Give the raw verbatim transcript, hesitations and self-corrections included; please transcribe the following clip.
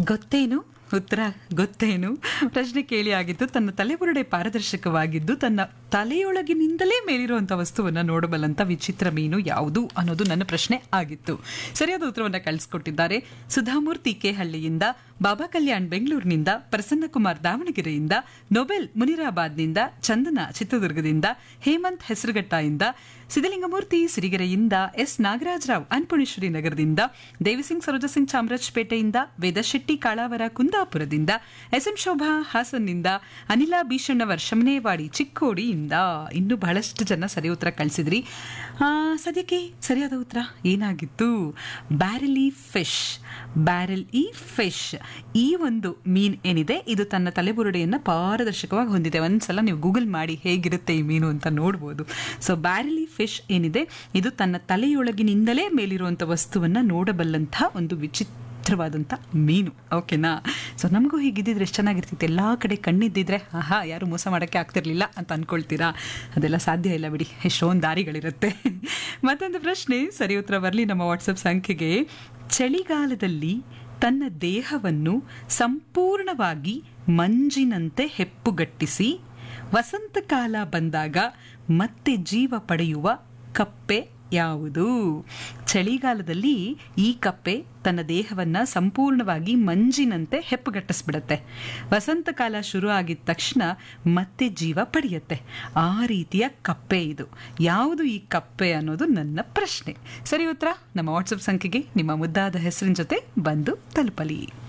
ಗೊತ್ತೇನು ಉತ್ತರ ಗೊತ್ತೇನು ಪ್ರಶ್ನೆ ಕೇಳಿ ಆಗಿತ್ತು. ತನ್ನ ತಲೆಬುರುಡೆ ಪಾರದರ್ಶಕವಾಗಿದ್ದು ತನ್ನ ತಲೆಯೊಳಗಿನಿಂದಲೇ ಮೇಲಿರುವಂಥ ವಸ್ತುವನ್ನು ನೋಡಬಲ್ಲಂಥ ವಿಚಿತ್ರ ಮೀನು ಯಾವುದು ಅನ್ನೋದು ನನ್ನ ಪ್ರಶ್ನೆ ಆಗಿತ್ತು. ಸರಿಯಾದ ಉತ್ತರವನ್ನು ಕಳಿಸ್ಕೊಟ್ಟಿದ್ದಾರೆ ಸುಧಾಮೂರ್ತಿ ಕೆ ಹಳ್ಳಿಯಿಂದ, ಬಾಬಾ ಕಲ್ಯಾಣ್ ಬೆಂಗಳೂರಿನಿಂದ, ಪ್ರಸನ್ನಕುಮಾರ್ ದಾವಣಗೆರೆಯಿಂದ, ನೊಬೆಲ್ ಮುನಿರಾಬಾದ್ನಿಂದ, ಚಂದನ ಚಿತ್ರದುರ್ಗದಿಂದ, ಹೇಮಂತ್ ಹೆಸರುಘಟ್ಟದಿಂದ, ಸಿದ್ದಲಿಂಗಮೂರ್ತಿ ಸಿರಿಗೆರೆಯಿಂದ, ಎಸ್ ನಾಗರಾಜರಾವ್ ಅನ್ನಪೂರ್ಣೇಶ್ವರಿ ನಗರದಿಂದ, ದೇವಿಸಿಂಗ್ ಸರೋಜ ಸಿಂಗ್ ಚಾಮರಾಜಪೇಟೆಯಿಂದ, ವೇದಶೆಟ್ಟಿ ಕಾಳಾವರ ಕುಂದಾಪುರದಿಂದ, ಎಸ್ ಎಂ ಶೋಭಾ ಹಾಸನ್ನಿಂದ, ಅನಿಲಾ ಭೀಷಣ್ಣವರ್ ಶಮನೇವಾಡಿ ಚಿಕ್ಕೋಡಿಯಿಂದ. ಇನ್ನು ಬಹಳಷ್ಟು ಜನ ಸರಿ ಉತ್ತರ ಕಳಿಸಿದ್ರಿ. ಸದ್ಯಕ್ಕೆ ಸರಿಯಾದ ಉತ್ತರ ಏನಾಗಿತ್ತು? ಬ್ಯಾರೆಲಿ ಫಿಶ್. ಬ್ಯಾರೆಲ್ ಇ ಫಿಶ್ ಈ ಒಂದು ಮೀನ್ ಏನಿದೆ ಇದು ತನ್ನ ತಲೆಬುರುಡೆಯನ್ನು ಪಾರದರ್ಶಕವಾಗಿ ಹೊಂದಿದೆ. ಒಂದ್ಸಲ ನೀವು ಗೂಗಲ್ ಮಾಡಿ ಹೇಗಿರುತ್ತೆ ಈ ಮೀನು ಅಂತ ನೋಡ್ಬೋದು. ಸೊ ಬ್ಯಾರೆಲಿ ಫಿಶ್ ಏನಿದೆ ಇದು ತನ್ನ ತಲೆಯೊಳಗಿನಿಂದಲೇ ಮೇಲಿರುವಂಥ ವಸ್ತುವನ್ನು ನೋಡಬಲ್ಲಂಥ ಒಂದು ವಿಚಿತ್ರವಾದಂಥ ಮೀನು. ಓಕೆನಾ? ಸೊ ನಮಗೂ ಹೀಗಿದ್ದಿದ್ರೆ ಎಷ್ಟು ಚೆನ್ನಾಗಿರ್ತಿತ್ತು. ಎಲ್ಲ ಕಡೆ ಕಣ್ಣಿದ್ದಿದ್ರೆ ಆಹಾ ಯಾರು ಮೋಸ ಮಾಡೋಕ್ಕೆ ಆಗ್ತಿರ್ಲಿಲ್ಲ ಅಂತ ಅಂದ್ಕೊಳ್ತೀರಾ? ಅದೆಲ್ಲ ಸಾಧ್ಯ ಇಲ್ಲ ಬಿಡಿ, ಎಷ್ಟೊಂದು ದಾರಿಗಳಿರುತ್ತೆ. ಮತ್ತೊಂದು ಪ್ರಶ್ನೆ ಸರಿ ಉತ್ತರ ಬರಲಿ ನಮ್ಮ ವಾಟ್ಸಪ್ ಸಂಖ್ಯೆಗೆ. ಚಳಿಗಾಲದಲ್ಲಿ ತನ್ನ ದೇಹವನ್ನು ಸಂಪೂರ್ಣವಾಗಿ ಮಂಜಿನಂತೆ ಹೆಪ್ಪುಗಟ್ಟಿಸಿ ವಸಂತಕಾಲ ಬಂದಾಗ ಮತ್ತೆ ಜೀವ ಪಡೆಯುವ ಕಪ್ಪೆ ಯಾವುದು? ಚಳಿಗಾಲದಲ್ಲಿ ಈ ಕಪ್ಪೆ ತನ್ನ ದೇಹವನ್ನು ಸಂಪೂರ್ಣವಾಗಿ ಮಂಜಿನಂತೆ ಹೆಪ್ಪುಗಟ್ಟಿಸ್ಬಿಡತ್ತೆ. ವಸಂತಕಾಲ ಶುರು ಆಗಿದ ತಕ್ಷಣ ಮತ್ತೆ ಜೀವ ಪಡೆಯುತ್ತೆ. ಆ ರೀತಿಯ ಕಪ್ಪೆ ಇದು. ಯಾವುದು ಈ ಕಪ್ಪೆ ಅನ್ನೋದು ನನ್ನ ಪ್ರಶ್ನೆ. ಸರಿ ಉತ್ತರ ನಮ್ಮ ವಾಟ್ಸಪ್ ಸಂಖ್ಯೆಗೆ ನಿಮ್ಮ ಮುದ್ದಾದ ಹೆಸರಿನ ಜೊತೆ ಬಂದು ತಲುಪಲಿ.